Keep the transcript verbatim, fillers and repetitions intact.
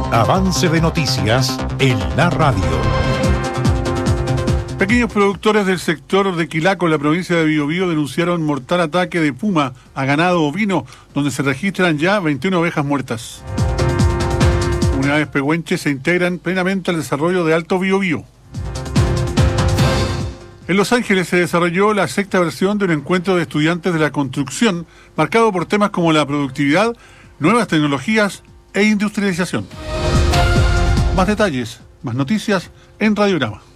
Avance de noticias en la radio. Pequeños productores del sector de Quilaco, en la provincia de Biobío, denunciaron mortal ataque de puma a ganado ovino, donde se registran ya veintiuna ovejas muertas. Unidades pehuenches se integran plenamente al desarrollo de Alto Biobío. En Los Ángeles se desarrolló la sexta versión de un encuentro de estudiantes de la construcción, marcado por temas como la productividad, nuevas tecnologías e industrialización. Más detalles, más noticias en Radiograma.